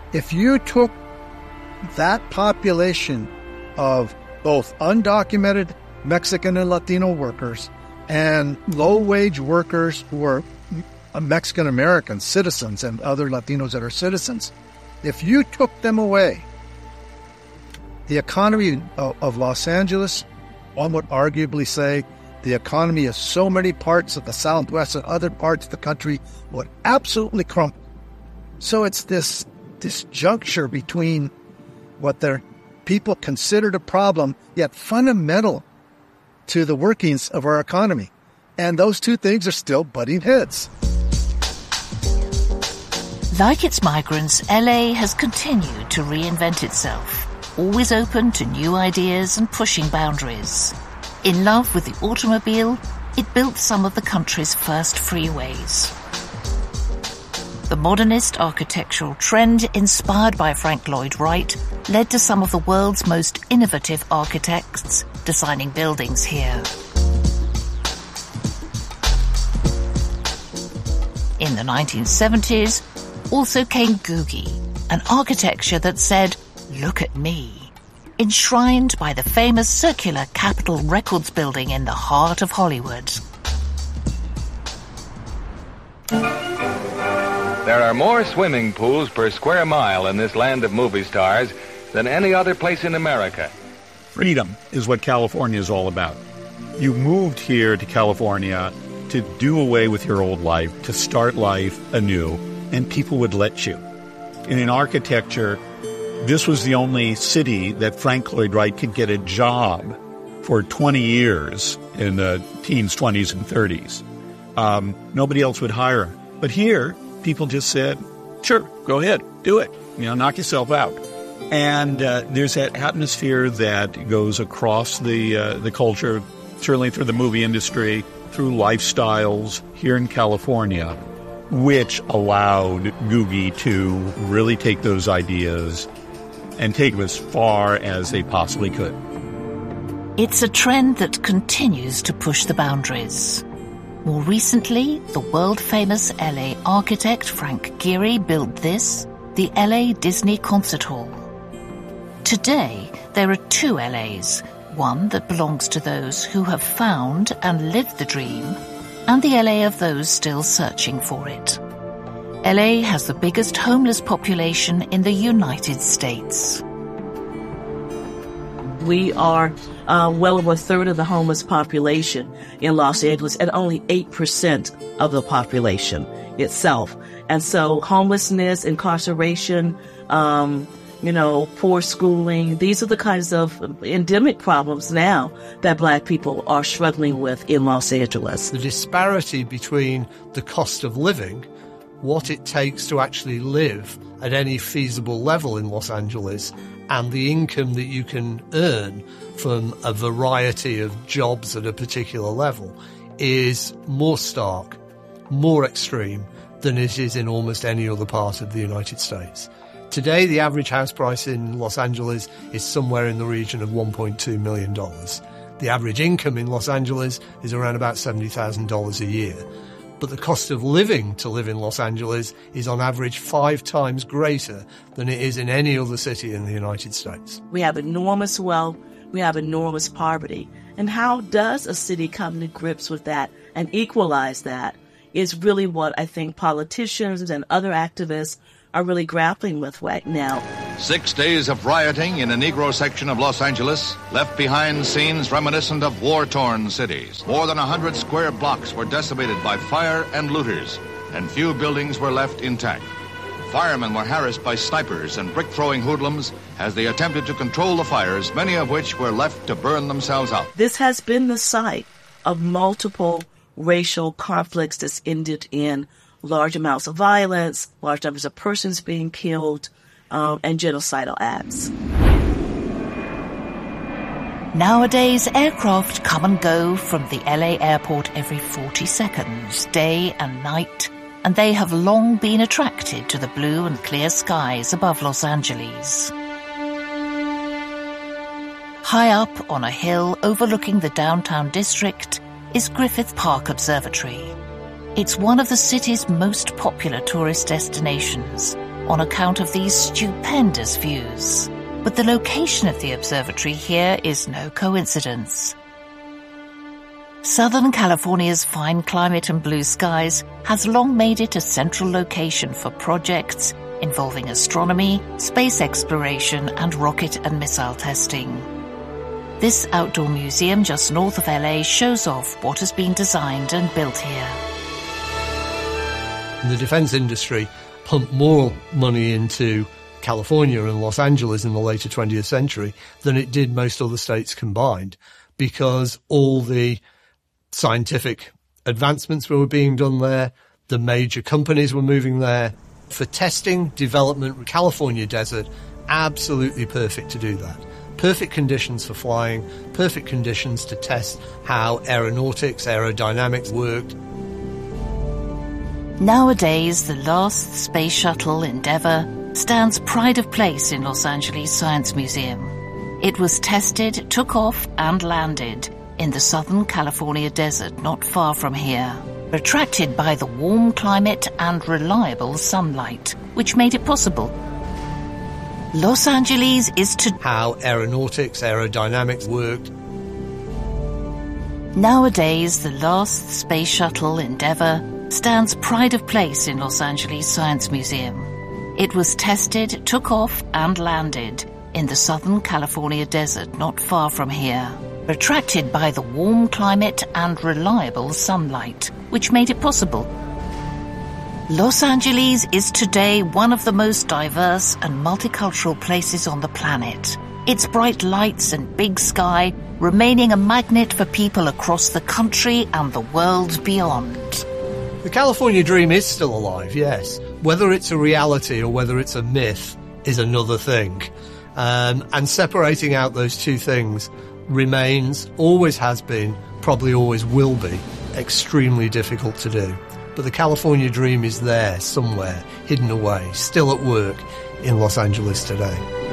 If you took that population of both undocumented Mexican and Latino workers and low-wage workers who are Mexican-American citizens and other Latinos that are citizens, if you took them away, the economy of Los Angeles, one would arguably say the economy of so many parts of the Southwest and other parts of the country would absolutely crumble. So it's this juncture between what their people considered a problem, yet fundamental to the workings of our economy. And those two things are still butting heads. Like its migrants, LA has continued to reinvent itself, always open to new ideas and pushing boundaries. In love with the automobile, it built some of the country's first freeways. The modernist architectural trend, inspired by Frank Lloyd Wright, led to some of the world's most innovative architects designing buildings here. In the 1970s, also came Googie, an architecture that said, "Look at me," enshrined by the famous circular Capitol Records building in the heart of Hollywood. There are more swimming pools per square mile in this land of movie stars than any other place in America. Freedom is what California is all about. You moved here to California to do away with your old life, to start life anew, and people would let you. And in architecture, this was the only city that Frank Lloyd Wright could get a job for 20 years in the teens, 20s, and 30s. Nobody else would hire him. But here, people just said, sure, go ahead, do it. Knock yourself out. And there's that atmosphere that goes across the culture, certainly through the movie industry, through lifestyles here in California, which allowed Googie to really take those ideas and take them as far as they possibly could. It's a trend that continues to push the boundaries. More recently, the world-famous LA architect Frank Gehry built this, the LA Disney Concert Hall. Today, there are two LAs, one that belongs to those who have found and lived the dream, and the LA of those still searching for it. LA has the biggest homeless population in the United States. We are well over a third of the homeless population in Los Angeles and only 8% of the population itself. And so homelessness, incarceration, poor schooling, these are the kinds of endemic problems now that Black people are struggling with in Los Angeles. The disparity between the cost of living, what it takes to actually live at any feasible level in Los Angeles, and the income that you can earn from a variety of jobs at a particular level is more stark, more extreme than it is in almost any other part of the United States. Today, the average house price in Los Angeles is somewhere in the region of $1.2 million. The average income in Los Angeles is around about $70,000 a year. But the cost of living to live in Los Angeles is on average 5 times greater than it is in any other city in the United States. We have enormous wealth. We have enormous poverty. And how does a city come to grips with that and equalize that is really what I think politicians and other activists are really grappling with right now. 6 days of rioting in a Negro section of Los Angeles left behind scenes reminiscent of war-torn cities. More than 100 square blocks were decimated by fire and looters, and few buildings were left intact. Firemen were harassed by snipers and brick-throwing hoodlums as they attempted to control the fires, many of which were left to burn themselves out. This has been the site of multiple racial conflicts that's ended in large amounts of violence, large numbers of persons being killed, and genocidal acts. Nowadays, aircraft come and go from the LA airport every 40 seconds, day and night, and they have long been attracted to the blue and clear skies above Los Angeles. High up on a hill overlooking the downtown district is Griffith Park Observatory. It's one of the city's most popular tourist destinations, on account of these stupendous views. But the location of the observatory here is no coincidence. Southern California's fine climate and blue skies has long made it a central location for projects involving astronomy, space exploration, and rocket and missile testing. This outdoor museum just north of LA shows off what has been designed and built here. The defense industry pumped more money into California and Los Angeles in the later 20th century than it did most other states combined, because all the scientific advancements were being done there, the major companies were moving there. For testing, development, California desert, absolutely perfect to do that. Perfect conditions for flying, perfect conditions to test how aeronautics, aerodynamics worked. Nowadays, the last space shuttle, Endeavour, stands pride of place in Los Angeles Science Museum. It was tested, took off, and landed in the Southern California desert not far from here, attracted by the warm climate and reliable sunlight, which made it possible. Los Angeles is to how aeronautics, aerodynamics worked. Nowadays, the last space shuttle, Endeavour, stands pride of place in Los Angeles Science Museum. It was tested, took off, and landed in the Southern California desert not far from here, attracted by the warm climate and reliable sunlight, which made it possible. Los Angeles is today one of the most diverse and multicultural places on the planet. Its bright lights and big sky remaining a magnet for people across the country and the world beyond. The California dream is still alive, yes. Whether it's a reality or whether it's a myth is another thing. And separating out those two things remains, always has been, probably always will be, extremely difficult to do. But the California dream is there somewhere, hidden away, still at work in Los Angeles today.